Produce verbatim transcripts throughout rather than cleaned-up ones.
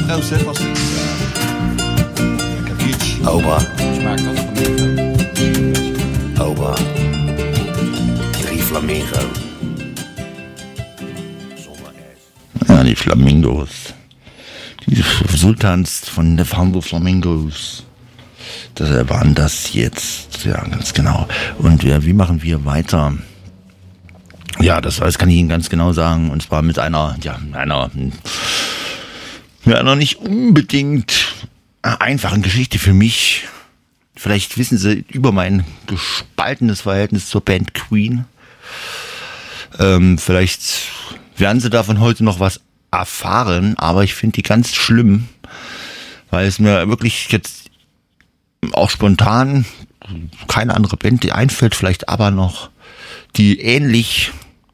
Flamingo's, hè, was het. Uh, Opa. Smaakt dat? Flamingo. Opa. Drie Flamingo. Ja, die Flamingos. Die Sultans von der Hamburg Flamingos. Das waren das jetzt. Ja, ganz genau. Und ja, wie machen wir weiter? Ja, das, das kann ich Ihnen ganz genau sagen. Und zwar mit einer, ja, einer, mit einer nicht unbedingt einfachen Geschichte für mich. Vielleicht wissen Sie über mein gespaltenes Verhältnis zur Band Queen. Ähm, vielleicht werden Sie davon heute noch was erfahren, aber ich finde die ganz schlimm, weil es mir wirklich jetzt auch spontan keine andere Band die einfällt, vielleicht aber noch, die ähnlich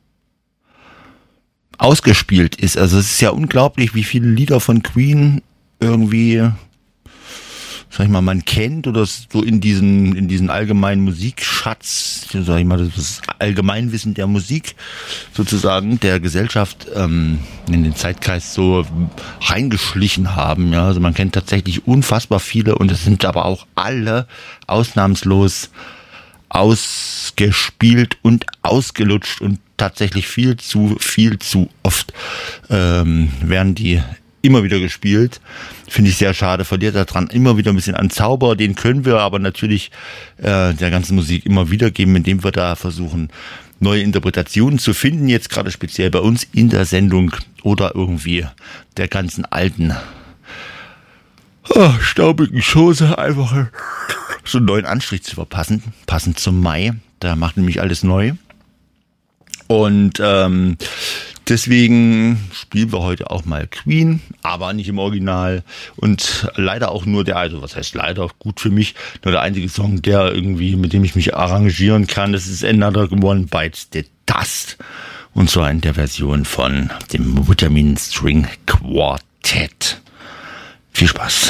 ausgespielt ist. Also es ist ja unglaublich, wie viele Lieder von Queen irgendwie, sag ich mal, man kennt oder so in diesen in diesen allgemeinen Musikschatz, sag ich mal, das Allgemeinwissen der Musik sozusagen der Gesellschaft ähm, in den Zeitkreis so reingeschlichen haben. Ja, also man kennt tatsächlich unfassbar viele und es sind aber auch alle ausnahmslos ausgespielt und ausgelutscht und tatsächlich viel zu, viel zu oft ähm, werden die immer wieder gespielt. Finde ich sehr schade, verliert daran immer wieder ein bisschen an Zauber. Den können wir aber natürlich äh, der ganzen Musik immer wieder geben, indem wir da versuchen, neue Interpretationen zu finden, jetzt gerade speziell bei uns in der Sendung oder irgendwie der ganzen alten oh, staubigen Chose einfach so einen neuen Anstrich zu verpassen, passend zum Mai. Da macht nämlich alles neu. Und ähm, deswegen spielen wir heute auch mal Queen, aber nicht im Original. Und leider auch nur der, also was heißt leider, gut für mich, nur der einzige Song, der irgendwie, mit dem ich mich arrangieren kann, das ist Another One Bites the Dust. Und zwar in der Version von dem Vitamin String Quartet. Viel Spaß.